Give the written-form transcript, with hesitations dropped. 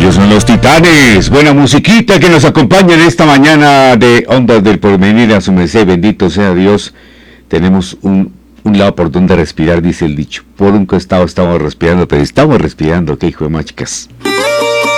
Ellos son los Titanes, buena musiquita que nos acompaña en esta mañana de Ondas del Porvenir. A su merced, bendito sea Dios. Tenemos un lado por donde respirar, dice el dicho. Por un costado estamos respirando, pero estamos respirando, que hijo de machicas.